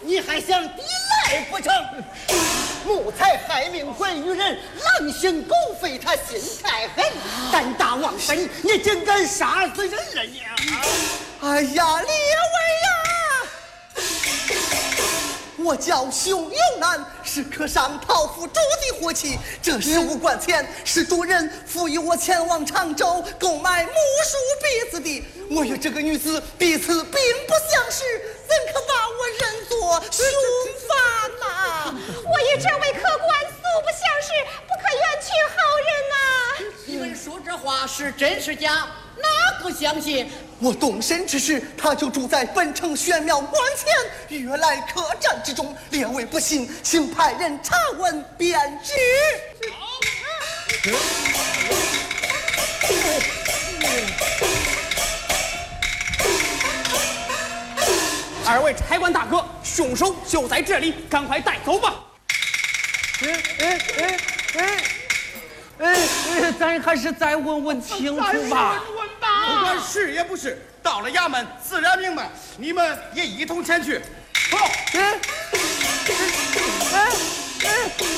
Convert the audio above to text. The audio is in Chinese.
你还想抵赖不成？谋财害命毁于人，狼行狗吠，他心太狠，胆大妄为，你竟敢杀死人了你！ 哎呀，列位呀！我叫熊有难，是客上讨父主的祸气。这15贯钱是主人赋予我前往常州购买木梳篦子的。我与这个女子彼此并不相识，怎可把我认作凶犯呐？ 我与这位客官素不相识，不可远去好人呐。 你们说这话是真是假？哪个相信？ 我动身之时，他就住在本城玄庙关前，月来客栈之中。列位不信，请派人查问便知。 二位差官大哥，凶手就在这里，赶快带走吧。 咱还是再问问清楚吧。 不管是也不是，到了衙门自然明白。你们也一同前去。走。